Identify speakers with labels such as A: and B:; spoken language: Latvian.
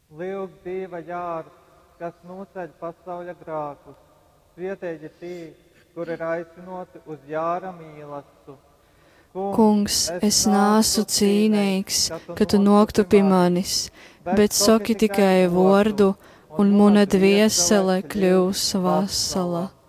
A: Lūg Dieva jārs, kas noceļ pasauļa grākus, svietēji tī, kur ir aicinoti uz jāra mīlestību.
B: Kungs, es nāsu cīnīgs, ka tu noktu pie manis, bet saki tikai vārdu, un mana dviesele kļūs vasala.